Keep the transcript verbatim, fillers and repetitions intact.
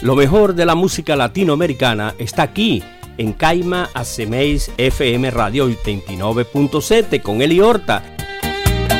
Lo mejor de la música latinoamericana está aquí, en Caima Asemeis F M Radio ochenta y nueve punto siete con Eli Horta